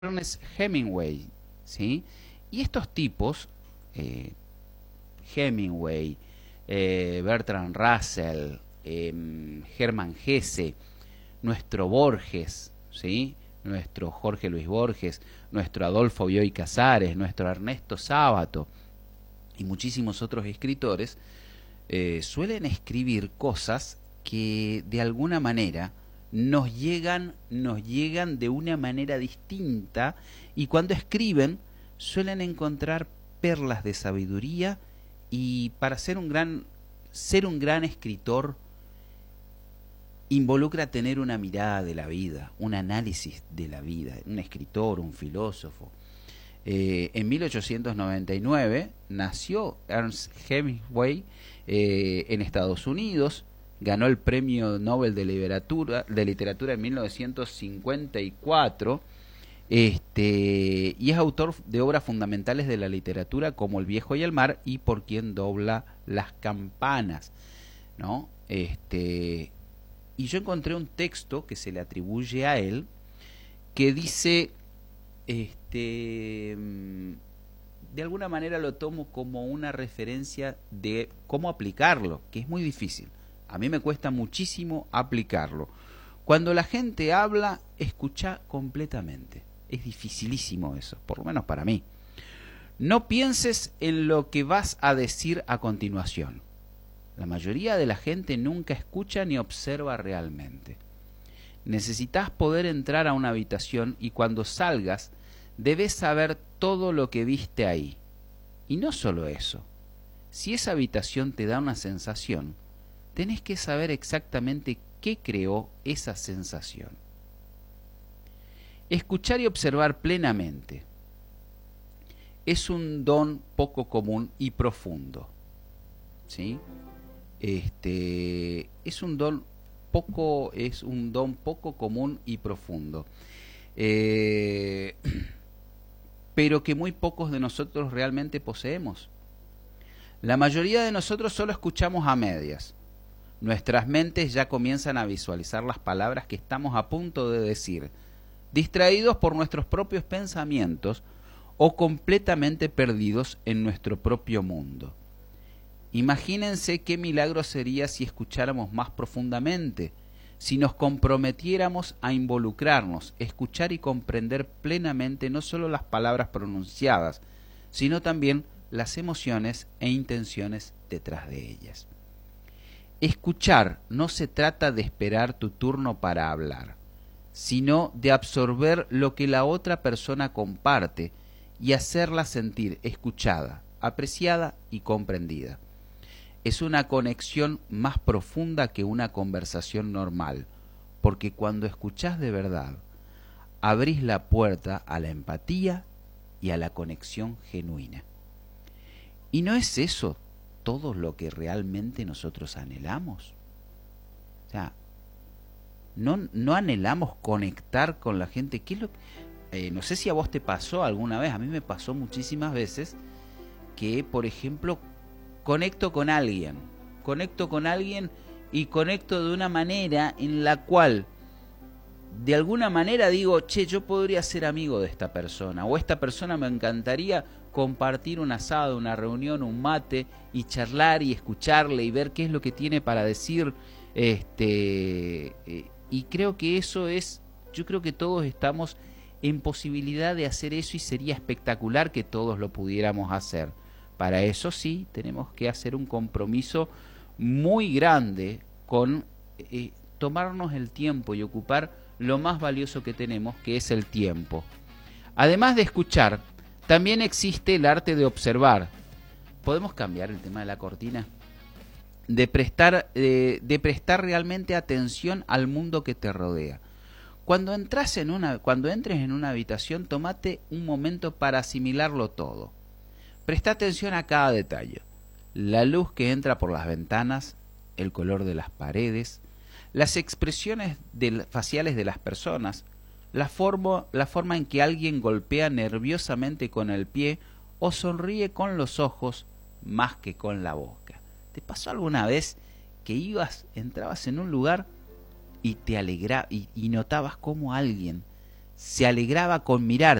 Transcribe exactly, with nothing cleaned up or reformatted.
Ernest Hemingway, ¿sí? Y estos tipos, eh, Hemingway, eh, Bertrand Russell, eh, Hermann Hesse, nuestro Borges, ¿sí? Nuestro Jorge Luis Borges, nuestro Adolfo Bioy Casares, nuestro Ernesto Sábato y muchísimos otros escritores, eh, suelen escribir cosas que de alguna manera nos llegan, nos llegan de una manera distinta, y cuando escriben suelen encontrar perlas de sabiduría. Y para ser un gran ser un gran escritor involucra tener una mirada de la vida, un análisis de la vida, un escritor, un filósofo. Eh, en mil ochocientos noventa y nueve nació Ernest Hemingway eh, en Estados Unidos. Ganó el Premio Nobel de Literatura, de Literatura en mil novecientos cincuenta y cuatro, este, y es autor de obras fundamentales de la literatura como El viejo y el mar y Por quien dobla las campanas, ¿no? Este, y yo encontré un texto que se le atribuye a él que dice, este, de alguna manera lo tomo como una referencia de cómo aplicarlo, que es muy difícil. A mí me cuesta muchísimo aplicarlo. Cuando la gente habla, escucha completamente. Es dificilísimo eso, por lo menos para mí. No pienses en lo que vas a decir a continuación. La mayoría de la gente nunca escucha ni observa realmente. Necesitas poder entrar a una habitación y cuando salgas, debes saber todo lo que viste ahí. Y no solo eso. Si esa habitación te da una sensación, tenés que saber exactamente qué creó esa sensación. Escuchar y observar plenamente es un don poco común y profundo, ¿sí? Este es un don poco es un don poco común y profundo, eh, pero que muy pocos de nosotros realmente poseemos. La mayoría de nosotros solo escuchamos a medias. Nuestras mentes ya comienzan a visualizar las palabras que estamos a punto de decir, distraídos por nuestros propios pensamientos o completamente perdidos en nuestro propio mundo. Imagínense qué milagro sería si escucháramos más profundamente, si nos comprometiéramos a involucrarnos, escuchar y comprender plenamente no solo las palabras pronunciadas, sino también las emociones e intenciones detrás de ellas. Escuchar no se trata de esperar tu turno para hablar, sino de absorber lo que la otra persona comparte y hacerla sentir escuchada, apreciada y comprendida. Es una conexión más profunda que una conversación normal, porque cuando escuchás de verdad, abrís la puerta a la empatía y a la conexión genuina. ¿Y no es eso todo lo que realmente nosotros anhelamos? O sea, no, no anhelamos conectar con la gente. ¿Qué es lo que, eh, no sé si a vos te pasó alguna vez, a mí me pasó muchísimas veces que, por ejemplo, conecto con alguien, conecto con alguien y conecto de una manera en la cual de alguna manera digo, che, yo podría ser amigo de esta persona, o esta persona me encantaría compartir un asado, una reunión, un mate, y charlar y escucharle y ver qué es lo que tiene para decir. Este, eh, y creo que eso es, yo creo que todos estamos en posibilidad de hacer eso y sería espectacular que todos lo pudiéramos hacer. Para eso sí, tenemos que hacer un compromiso muy grande con eh, tomarnos el tiempo y ocupar lo más valioso que tenemos, que es el tiempo. Además de escuchar, también existe el arte de observar. ¿Podemos cambiar el tema de la cortina? De prestar, eh, de prestar realmente atención al mundo que te rodea. Cuando entras en una, cuando entres en una habitación, tómate un momento para asimilarlo todo. Presta atención a cada detalle. La luz que entra por las ventanas, el color de las paredes, las expresiones de, faciales de las personas, la forma, la forma en que alguien golpea nerviosamente con el pie o sonríe con los ojos más que con la boca. ¿Te pasó alguna vez que ibas, entrabas en un lugar y te alegra y, y notabas cómo alguien se alegraba con mirar